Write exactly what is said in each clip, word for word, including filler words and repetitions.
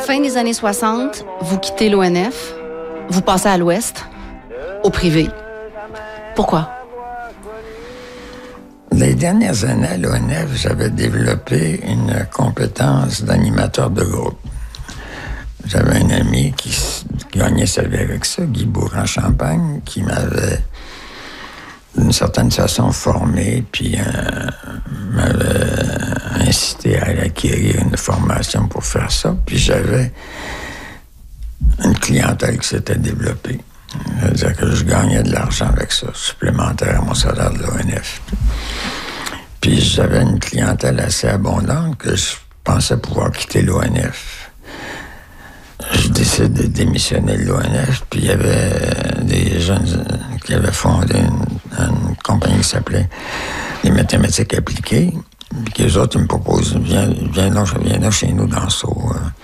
fin des années soixante, vous quittez l'O N F, vous passez à l'Ouest, au privé. Pourquoi? Les dernières années à l'O N F, j'avais développé une compétence d'animateur de groupe. J'avais un ami qui, qui gagnait sa vie avec ça, Guy Bourg-en-Champagne, qui m'avait d'une certaine façon formé, puis euh, m'avait incité à acquérir une formation pour faire ça. Puis j'avais une clientèle qui s'était développée. C'est-à-dire que je gagnais de l'argent avec ça, supplémentaire à mon salaire de l'O N F. Puis j'avais une clientèle assez abondante que je pensais pouvoir quitter l'O N F. Je décide de démissionner de l'O N F, puis il y avait des jeunes qui avaient fondé une, une compagnie qui s'appelait les mathématiques appliquées, puis qu'eux autres, ils me proposent, viens, viens, là, viens là chez nous dans Sceaux.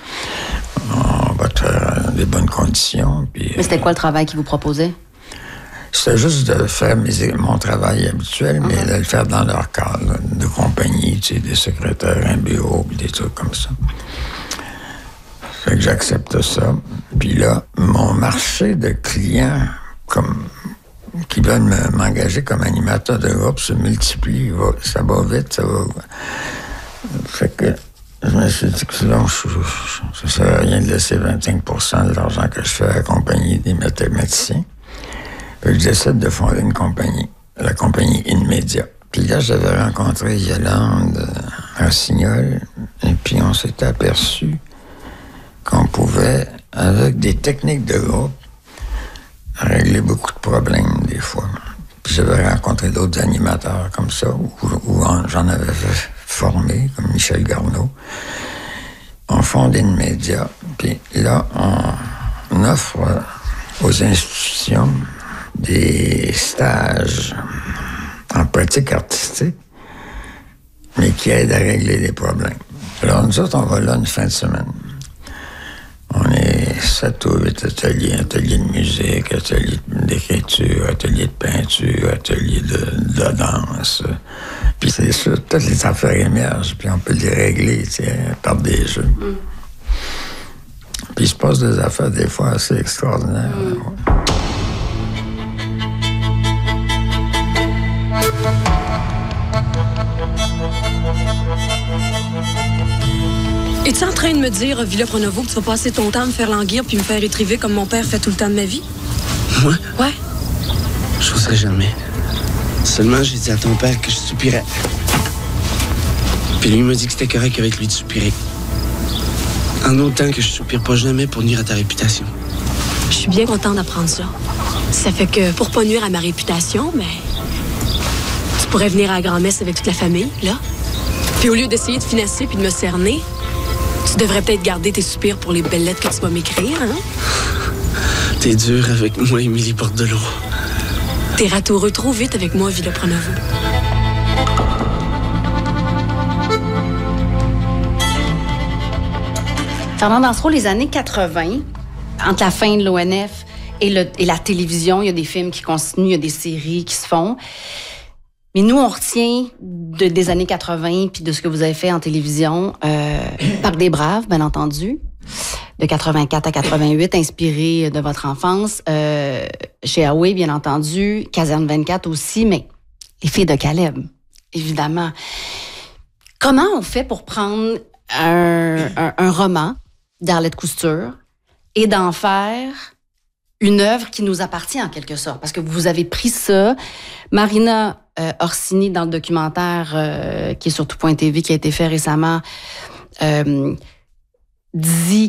On va te faire des bonnes conditions. Puis, mais c'était quoi le travail qu'ils vous proposaient? C'était juste de faire mes, mon travail habituel, mais uh-huh. de le faire dans leur cadre de compagnie, tu sais, des secrétaires, un bureau, puis des trucs comme ça. Fait que j'accepte ça. Puis là, mon marché de clients comme, qui veulent me, m'engager comme animateur de groupe se multiplie. Va, ça va vite, ça va... Fait que je me suis dit que sinon, je, je, ça ne sert à rien de laisser vingt-cinq pour cent de l'argent que je fais accompagner des mathématiciens. Fait que je décide de fonder une compagnie, la compagnie Inmedia. Puis là, j'avais rencontré Yolande Rossignol, et puis on s'était aperçu qu'on pouvait, avec des techniques de groupe, régler beaucoup de problèmes des fois. Puis j'avais rencontré d'autres animateurs comme ça, où, où j'en avais formé, comme Michel Garneau. On fonde Inmedia, puis là, on offre aux institutions des stages en pratique artistique, mais qui aident à régler les problèmes. Alors, nous autres, on va là une fin de semaine. On est sept ou huit ateliers, ateliers de musique, ateliers d'écriture, ateliers de peinture, ateliers de, de danse. Puis c'est sûr, toutes les affaires émergent, puis on peut les régler, tu sais, par des jeux. Mm. Puis il se passe des affaires, des fois, assez extraordinaires. Mm. Ouais. Es-tu en train de me dire, Villa Pronovo, que tu vas passer ton temps à me faire languir puis me faire étriver comme mon père fait tout le temps de ma vie? Moi? Ouais. Je n'oserais jamais. Seulement, j'ai dit à ton père que je soupirais. Puis lui m'a dit que c'était correct avec lui de soupirer. En autant que je soupire pas jamais pour nuire à ta réputation. Je suis bien contente d'apprendre ça. Ça fait que pour pas nuire à ma réputation, mais tu pourrais venir à la grand-messe avec toute la famille, là. Puis au lieu d'essayer de financer puis de me cerner, tu devrais peut-être garder tes soupirs pour les belles lettres que tu vas m'écrire, hein? T'es dur avec moi, Émilie Bordelot. T'es ratoureux trop vite avec moi, Villa Pronovo. Fernand Dansereau, les années quatre-vingt, entre la fin de l'O N F et, le, et la télévision, il y a des films qui continuent, il y a des séries qui se font. Mais nous, on retient de, des années quatre-vingt puis de ce que vous avez fait en télévision. Euh, Parc des Braves, bien entendu, de quatre-vingt-quatre à quatre-vingt-huit, inspiré de votre enfance. Euh, chez Huawei, bien entendu. Caserne vingt-quatre aussi, mais Les Filles de Caleb, évidemment. Comment on fait pour prendre un, un, un roman d'Arlette Koustur et d'en faire une œuvre qui nous appartient en quelque sorte? Parce que vous avez pris ça. Marina euh, Orsini, dans le documentaire euh, qui est sur tout point T V, qui a été fait récemment, euh, dit